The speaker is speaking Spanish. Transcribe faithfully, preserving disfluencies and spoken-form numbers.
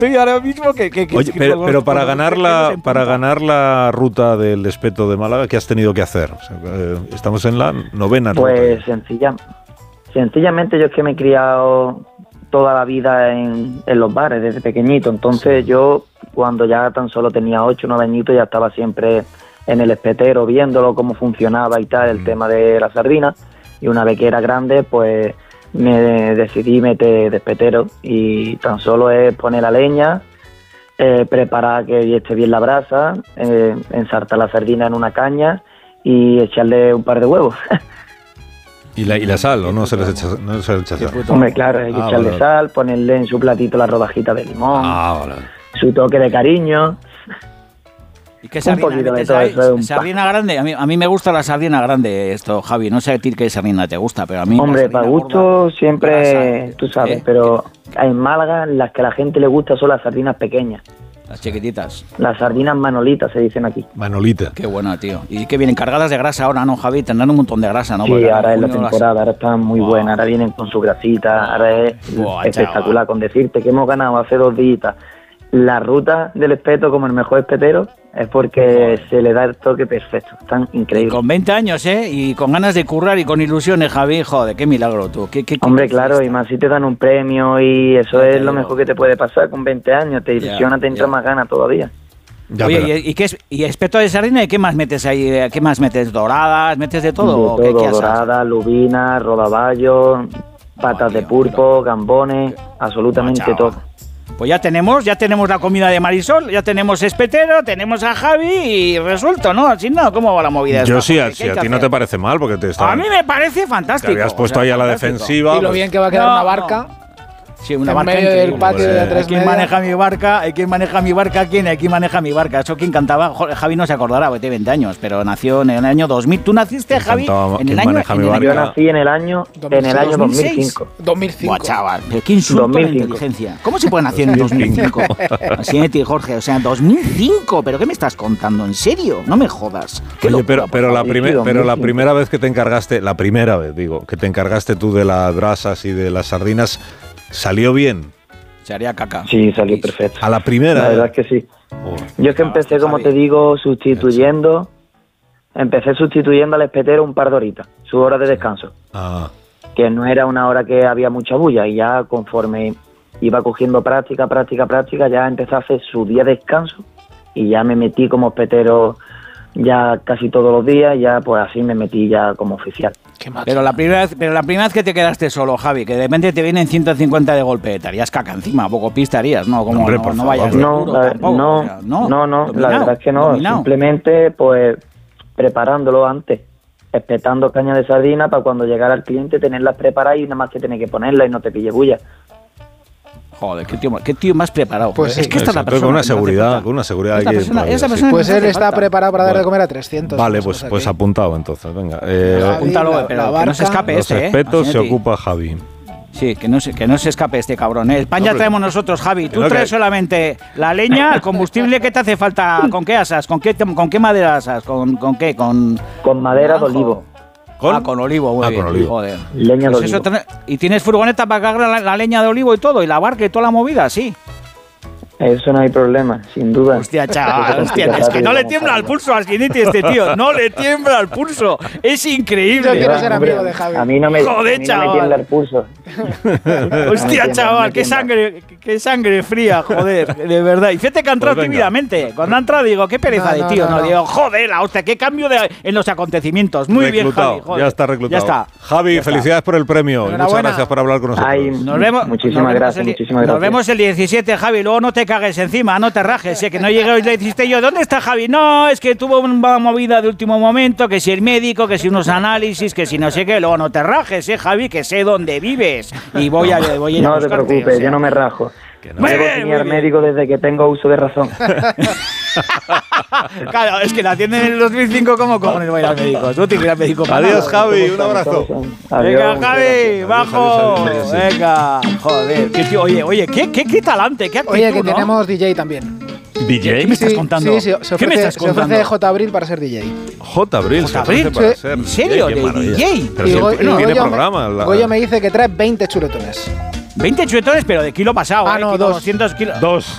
estoy ahora mismo que... que, que Oye, que pero, con, pero con para los ganar pelos la en para punta. ganar la ruta del Espeto de Málaga, ¿qué has tenido que hacer? O sea, eh, estamos en la novena ruta. Pues sencilla, sencillamente yo es que me he criado toda la vida en, en los bares desde pequeñito, entonces yo cuando ya tan solo tenía ocho o nueve añitos ya estaba siempre en el espetero viéndolo cómo funcionaba y tal, el Mm. tema de la sardina, y una vez que era grande pues me decidí meter de espetero y tan solo es poner la leña, eh, preparar que esté bien la brasa, eh, ensartar la sardina en una caña y echarle un par de huevos. ¿Y la, y la sal o no se les echa, no se les echa sal? Hombre, claro, hay que Ah, echarle vale. sal, ponerle en su platito la rodajita de limón, Ah, vale. su toque de cariño. ¿Y qué un sardina? poquito de ¿Metes todo ahí? eso de un ¿Sardina grande? A mí, a mí me gusta la sardina grande, esto, Javi. No sé a ti qué sardina te gusta, pero a mí... Hombre, para gusto siempre, grasa, tú sabes, ¿eh? pero en Málaga las que a la gente le gusta son las sardinas pequeñas. Las chiquititas. Las sardinas manolitas se dicen aquí. Manolita. Qué buena, tío. Y que vienen cargadas de grasa ahora, ¿no, Javi? Tendrán un montón de grasa, ¿no? Sí, Porque ahora es la junio las- temporada, ahora están muy Buah. buenas, ahora vienen con su grasita, ahora es Buah, espectacular. chaval. Con decirte que hemos ganado hace dos días la ruta del espeto como el mejor espetero es porque se le da el toque perfecto, están Y increíbles. con veinte años, ¿eh? Y con ganas de currar y con ilusiones, Javi. Joder, qué milagro, tú. ¿Qué, qué, qué- Hombre, qué claro, fiesta? y más si te dan un premio y eso Ya te es lo digo. mejor que te puede pasar con veinte años, te Ya, ilusiona, te entra ya. más ganas todavía. Ya, Oye, pero- ¿y, y qué es, y espeto de sardina? ¿Y qué más metes ahí? ¿Qué más metes? ¿Doradas? ¿Metes de todo? De ¿O qué- todo, qué asas? dorada, lubina, rodaballo, patas tío, de pulpo, gambones, absolutamente Buah, chaval. todo. Pues ya tenemos, ya tenemos la comida de Marisol, ya tenemos espetero, tenemos a Javi y resuelto, ¿no? Así no, ¿cómo va la movida Yo esta? sí, a, ¿Qué si hay a que ti no hacer? te parece mal porque te está, A mí me parece te fantástico. habías o puesto sea, ahí a la fantástico. defensiva. Y lo pues- bien que va a quedar No, una no. barca. Sí, una en barca medio del increíble. patio de Pues, a tres ¿Quién media. maneja mi barca? ¿Quién maneja mi barca? ¿Quién? ¿Quién maneja mi barca? Eso quién cantaba. Jo- Javi no se acordará, porque tiene veinte años, pero nació en el año dos mil. ¿Tú naciste, ¿Quién Javi? cantaba- En el quién año, maneja en mi el barca? Yo año nací en el año, en el año dos mil cinco. dos mil cinco. Buah, chaval, pero qué insulto dos mil la cinco. inteligencia. ¿Cómo se puede nacer en dos mil cinco? Así es, tío, Jorge, o sea, dos mil cinco, ¿pero qué me estás contando? ¿En serio? No me jodas. Qué Oye, locura, pero, por pero, la favor. primer- sí, pero la dos mil cinco. primera vez que te encargaste, la primera vez, digo, que te encargaste tú de las brasas y de las sardinas, ¿salió bien? Se haría caca. Sí, salió perfecto. A la primera. La verdad ¿eh? es que sí. Oh. Yo es que empecé, como Javi. te digo, sustituyendo, empecé sustituyendo al espetero un par de horitas, su hora de descanso, Ah, que no era una hora que había mucha bulla, y ya conforme iba cogiendo práctica, práctica, práctica, ya empecé a hacer su día de descanso y ya me metí como espetero ya casi todos los días, ya pues así me metí ya como oficial. Qué máquina. Pero la primera vez, pero la primera vez que te quedaste solo, Javi, que de repente te vienen ciento cincuenta de golpe, te harías caca encima, poco pista harías, ¿no? Como Hombre, no, por no favor. vayas No, seguro la- tampoco, no, o sea, no, no, la dominado, verdad es que no, dominado. simplemente pues preparándolo antes, espetando caña de sardina para cuando llegara el cliente tenerlas preparadas y nada más que tener que ponerlas y no te pille bulla. Joder, qué tío, qué tío más preparado. Pues es sí. que esta es la Exacto, persona. con una que me hace seguridad, falta. con una seguridad Esta hay que ir persona- por ahí, esa sí. persona Pues me él hace está falta. preparado para darle de Bueno. comer a trescientos. Vale, o pues, sea pues que- apuntado entonces, venga. Eh, Javi, Apúntalo, la- pero la que no se barca- escape los este, ¿eh? respetos se Asienti. ocupa Javi. Sí, que no, se, que no se escape este cabrón. ¿eh? El pan ya Hombre. traemos nosotros, Javi. Tú no, que- traes solamente la leña, el combustible. ¿Qué te hace falta? ¿Con qué asas? ¿Con qué, con qué madera asas? ¿Con, con qué? ¿Con Con madera de naranjo? olivo, ¿Con? Ah, con olivo, muy Ah, bien. con olivo. Joder. leña de Pues eso olivo. ten- ¿Y tienes furgoneta para cargar la, la leña de olivo y todo? ¿Y la barca y toda la movida? Sí. Eso no hay problema, sin duda. Hostia, chaval, Eso se hostia, complica es que no rápido le como tiembla al para- pulso al Skinity este tío. No le tiembla al pulso. Es Yo increíble. quiero ser Hombre, amigo de Javi. A mí no me, Joder, a mí no chaval. me tiembla el pulso. Hostia, No me chaval, tiembla, qué no me sangre, qué sangre fría, joder, de verdad. Y fíjate que ha entrado Pues venga. tímidamente. Cuando ha entrado digo, qué pereza No, de no, tío. no, No, no. digo, joder, la hostia, qué cambio de, en los acontecimientos. Muy bien, Reclutado, Javi, joder. ya está reclutado. Ya está. Javi, Ya está. felicidades por el premio. y Muchas Enhorabuena. gracias por hablar con nosotros. Ay, Nos vemos, Muchísimas nos vemos gracias, el di- muchísimas Nos gracias. vemos el diecisiete, Javi. Luego no te cagues encima, no te rajes. ¿eh? Que no llegue hoy le dijiste yo, ¿dónde está Javi? No, es que tuvo una movida de último momento, que si el médico, que si unos análisis, que si no sé qué. Luego no te rajes, ¿eh, Javi? Que sé dónde vives. Y voy a, voy a ir a No te buscarte, preocupes, o sea. yo no me rajo. Que no. Muy Debo bien, tener muy al bien. médico desde que tengo uso de razón. Claro, es que la atienden en el dos mil cinco, ¿cómo cojones voy a ir al médico? Tú tienes que ir al médico. para Adiós, nada. Javi, un abrazo. Venga, Javi, bajo. adiós, adiós, adiós, sí. Venga, joder. Qué tío, oye, oye, qué, qué, qué talante, qué actitud, Oye, que ¿no? tenemos D J también. D J. ¿Qué me estás Sí, contando? Sí, sí, se ¿Qué me ofrece, estás se contando? ofrece J. Abril para ser D J. J. Abril, se J. Abril, ofrece para sí. ser ¿En serio? D J, qué ¿De maravilla. D J? Pero Y si Go- él y tiene Goyo me- programa. la- Goyo me dice que trae veinte chuletones. veinte chuletones, pero de kilo pasado. Ah, ¿eh? no, Kilo dos. doscientos kilos. Dos.